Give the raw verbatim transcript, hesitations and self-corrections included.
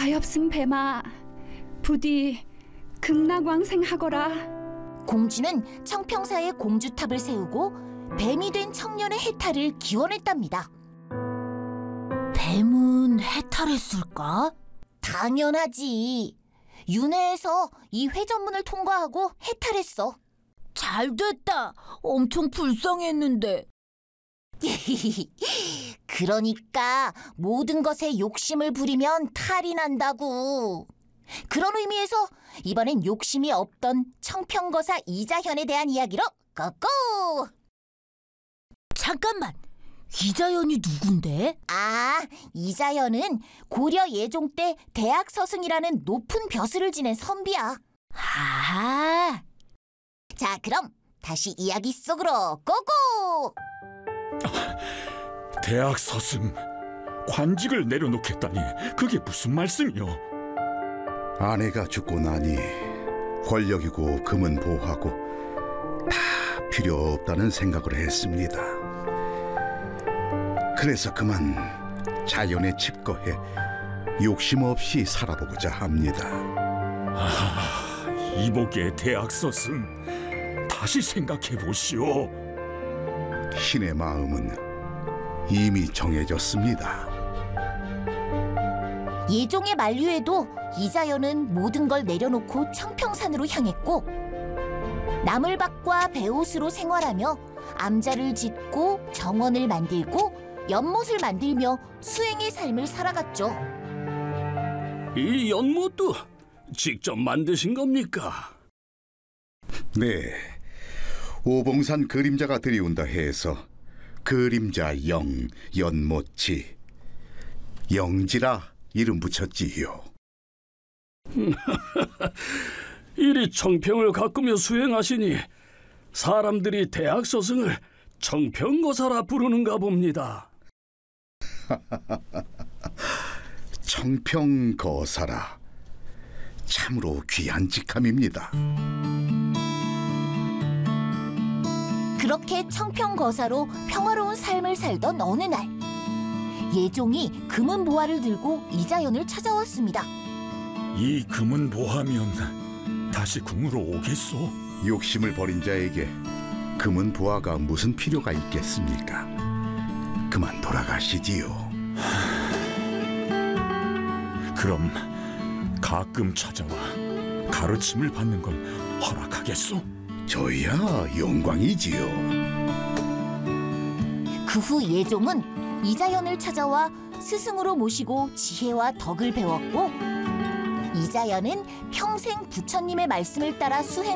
가엾은 뱀아, 부디 극락왕생하거라. 공주는 청평사에 공주탑을 세우고 뱀이 된 청년의 해탈을 기원했답니다. 뱀은 해탈했을까? 당연하지. 윤회에서 이 회전문을 통과하고 해탈했어. 잘됐다. 엄청 불쌍했는데. 그러니까 모든 것에 욕심을 부리면 탈이 난다고. 그런 의미에서 이번엔 욕심이 없던 청평거사 이자현에 대한 이야기로 고고! 잠깐만, 이자현이 누군데? 아, 이자현은 고려 예종 때 대학 서승이라는 높은 벼슬을 지낸 선비야. 아, 자, 그럼 다시 이야기 속으로 고고! 대학 서승, 관직을 내려놓겠다니 그게 무슨 말씀이요? 아내가 죽고 나니 권력이고 금은 보하고 다 필요 없다는 생각을 했습니다. 그래서 그만 자연에 칩거해 욕심 없이 살아보고자 합니다. 아, 이복의 대학 서승, 다시 생각해 보시오. 신의 마음은 이미 정해졌습니다. 예종의 만류에도 이자연은 모든 걸 내려놓고 청평산으로 향했고 나물밭과 배옷으로 생활하며 암자를 짓고 정원을 만들고 연못을 만들며 수행의 삶을 살아갔죠. 이 연못도 직접 만드신 겁니까? 네, 오봉산 그림자가 들이온다 해서 그림자 영, 연못지, 영지라 이름 붙였지요. 이리 청평을 가꾸며 수행하시니 사람들이 대학 서승을 청평거사라 부르는가 봅니다. 청평거사라, 참으로 귀한 직함입니다. 그렇게 청평거사로 평화로운 삶을 살던 어느 날, 예종이 금은 보화를 들고 이자연을 찾아왔습니다. 이 금은 보하면 다시 궁으로 오겠소? 욕심을 버린 자에게 금은 보화가 무슨 필요가 있겠습니까? 그만 돌아가시지요. 그럼 가끔 찾아와 가르침을 받는 걸 허락하겠소? 저야 영광이지요. 그 후 예종은 이자연을 찾아와 스승으로 모시고 지혜와 덕을 배웠고 이자연은 평생 부처님의 말씀을 따라 수행